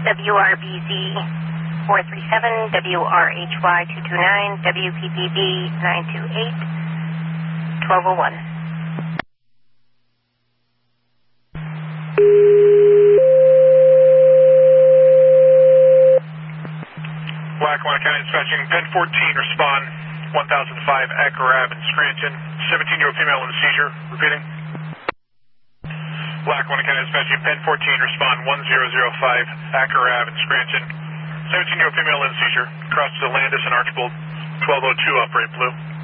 WRBZ 437, WRHY 229, WPPB 928, 1201. Lackawanna County Dispatching, Pen 14, respond 1005 Acker Ave in Scranton, 17-year-old female in seizure, repeating. Lackawanna County Dispatching, Pen 14, respond 1005 Acker Ave in Scranton, 17-year-old female in seizure, across to Landis and Archibald, 1202 operate blue.